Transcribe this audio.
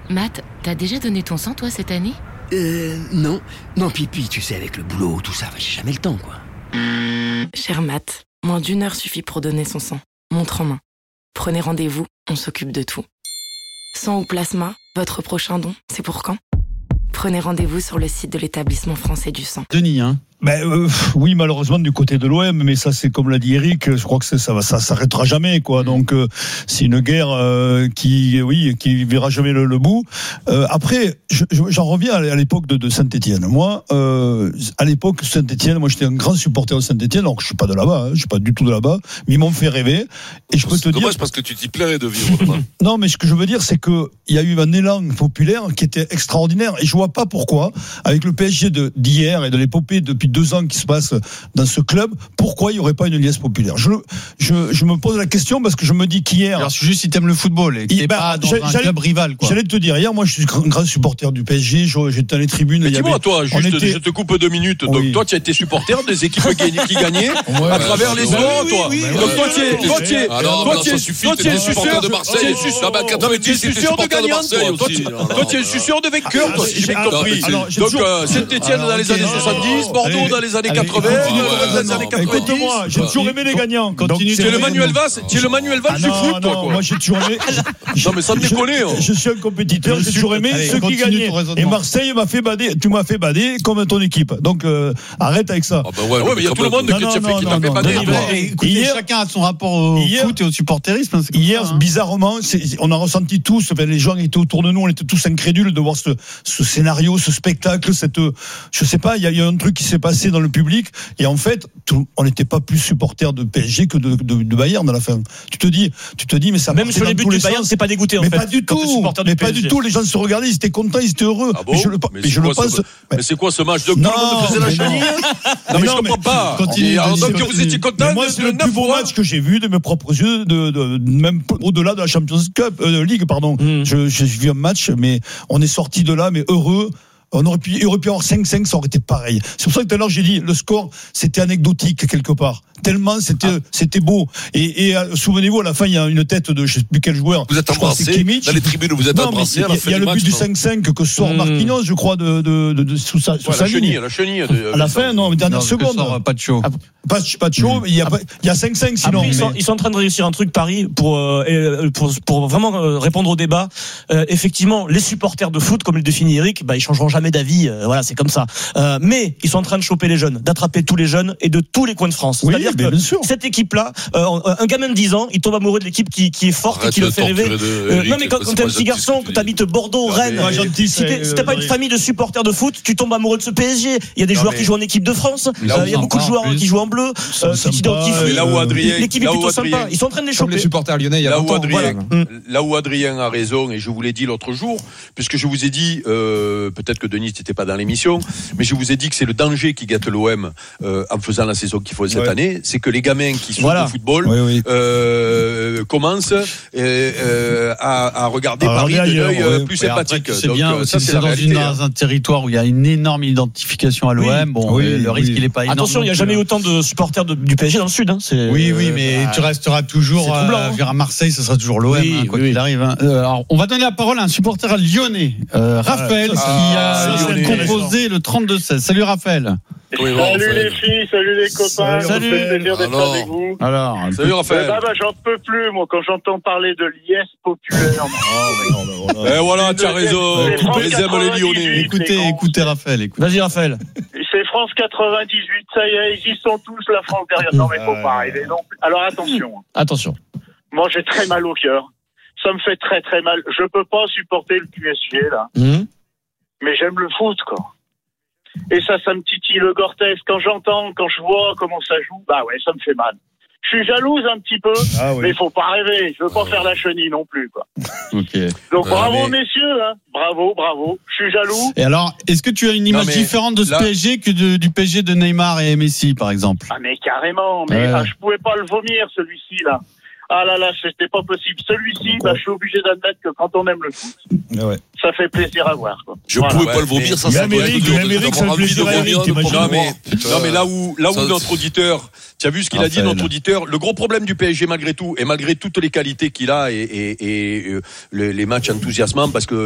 Matt, t'as déjà donné ton sang, toi, cette année ? Non. Non, puis, tu sais, avec le boulot, tout ça, j'ai jamais le temps, quoi. Cher Matt, moins d'1 heure suffit pour donner son sang. Montre en main. Prenez rendez-vous, on s'occupe de tout. Sang ou plasma, votre prochain don, c'est pour quand ? Prenez rendez-vous sur le site de l'établissement français du sang. Denis, oui, malheureusement du côté de l'OM, mais ça c'est comme l'a dit Eric, je crois que ça s'arrêtera jamais, quoi. Donc c'est une guerre qui verra jamais le bout. Après, j'en reviens à l'époque de Saint-Étienne. Moi, à l'époque Saint-Étienne, moi j'étais un grand supporter de Saint-Étienne, alors que je suis pas de là-bas, je suis pas du tout de là-bas, mais ils m'ont fait rêver. Et je peux te dire, dommage parce que tu t'y plairais de vivre là-bas. Non, mais ce que je veux dire, c'est que il y a eu un élan populaire qui était extraordinaire, et je vois pas pourquoi, avec le PSG d'hier et de l'épopée depuis 2 ans qui se passe dans ce club, pourquoi il n'y aurait pas une liesse populaire. Je me pose la question parce que je me dis qu'hier... Alors, juste si t'aimes le football et que t'es pas dans un club rival, quoi. J'allais te dire, hier, moi, je suis un grand supporter du PSG, j'étais dans les tribunes. Mais dis-moi, toi, je te coupe 2 minutes. Donc, toi, tu as été supporter des équipes qui gagnaient à travers les ans, toi. Donc, toi, tu es supporter de Marseille. Tu es suceur de gagnant, toi, tu es suceur de vainqueur, toi, si j'ai compris. Donc, Saint-Étienne dans les années 70, Bordeaux dans les années 80, dans les années 90. Écoute-moi, j'ai toujours aimé les gagnants. Tu es le Manuel Valls du foot, toi, quoi. Moi, j'ai toujours aimé. Non, mais sans déconner. Je suis un compétiteur, j'ai toujours aimé ceux qui gagnaient. Et Marseille tu m'as fait bader comme ton équipe. Donc, arrête avec ça. Ah bah ouais, mais il y a tout le monde qui t'a fait bader. Écoutez, chacun a son rapport au foot et au supporterisme. Hier, bizarrement, on a ressenti tous, les gens étaient autour de nous, on était tous incrédules de voir ce scénario, ce spectacle, je sais pas, il y a un truc qui s'est passé dans le public, et en fait, on n'était pas plus supporters de PSG que de Bayern à la fin. Tu te dis, mais ça même sur les buts du Bayern, c'est pas dégoûté, en fait. Mais pas du tout, les gens se regardaient, ils étaient contents, ils étaient heureux. Ah bon, mais c'est quoi ce match? Donc tout le monde faisait la chenille? Non, mais je comprends pas. Donc vous étiez content? Moi, c'est le plus beau match que j'ai vu de mes propres yeux, même au-delà de la Champions League, pardon. J'ai vu un match, mais on est sorti de là, mais heureux. Il aurait pu avoir 5-5, ça aurait été pareil. C'est pour ça que tout à l'heure j'ai dit, le score, c'était anecdotique quelque part. Tellement c'était beau. Et souvenez-vous, à la fin, il y a une tête de, je sais plus quel joueur. Vous êtes embrassé. Dans les tribunes, vous êtes embrassé à la fin du match. Il y a le but du 5-5 que sort Marquinhos, je crois, sous sa ligne. La chenille. À la fin, non, mais dernière seconde. Pas de chaud. Pas de chaud, mais il y a 5-5 sinon. Ils sont en train de réussir un truc, Paris, pour vraiment répondre au débat. Effectivement, les supporters de foot, comme le définit Eric, ils changeront jamais d'avis. Voilà, c'est comme ça. Mais ils sont en train de choper les jeunes, d'attraper tous les jeunes et de tous les coins de France. Oui, c'est-à-dire que cette équipe-là, un gamin de 10 ans, il tombe amoureux de l'équipe qui est forte et qui le fait rêver. Non, mais quand t'es un petit garçon, que t'habites Bordeaux, Rennes, si t'as pas une famille de supporters de foot, tu tombes amoureux de ce PSG. Il y a des joueurs qui jouent en équipe de France. Il y a beaucoup de joueurs qui jouent en bleu, qui s'identifient. L'équipe est plutôt sympa. Ils sont en train de les choper. Comme les supporters lyonnais, il y a longtemps. Là où Adrien a raison, et je vous l'ai dit l'autre jour, puisque je vous ai dit, peut-être que Denis n'était pas dans l'émission, mais je vous ai dit que c'est le danger qui gâte l'OM en faisant la saison qu'il faut cette année, c'est que les gamins qui sont au football commencent à regarder Paris d'un œil plus sympathique. C'est bien aussi, c'est dans un territoire où il y a une énorme identification à l'OM. Le risque il est pas énorme. Attention, il n'y a jamais autant de supporters du PSG dans le sud. Oui, mais tu resteras toujours à Marseille, ce sera toujours l'OM, quoi qu'il arrive. Alors, on va donner la parole à un supporter lyonnais, Raphaël, qui a composé le 32-16. Salut Raphaël. Salut les filles, salut les copains, ça fait plaisir d'être avec vous. Salut Raphaël. J'en peux plus, moi, quand j'entends parler de liesse populaire. Et voilà, tu as raison. Les aime les Lyonnais. Écoutez Raphaël. Vas-y Raphaël. C'est France 98, ça y est, ils y sont tous, la France derrière. Non mais faut pas arriver non plus. Alors attention. Moi j'ai très mal au cœur. Ça me fait très très mal. Je peux pas supporter le PSG là. Mais j'aime le foot quoi. Et ça me titille le Gortès. Quand je vois comment ça joue, ça me fait mal. Je suis jalouse un petit peu, mais il faut pas rêver. Je veux pas faire la chenille non plus, quoi. Donc bravo messieurs, hein. Bravo. Je suis jaloux. Et alors, est-ce que tu as une image différente de ce PSG que du PSG de Neymar et Messi, par exemple? Ah mais carrément. Mais je pouvais pas le vomir celui-ci là. Ah là, c'était pas possible. Celui-ci, je suis obligé d'admettre que quand on aime le foot, ça fait plaisir à voir, quoi. Je pouvais pas le vomir, ça c'est Non mais là où notre auditeur, tu as vu ce qu'il a dit, notre auditeur, le gros problème du PSG malgré tout, et malgré toutes les qualités qu'il a et les matchs enthousiasmants, parce que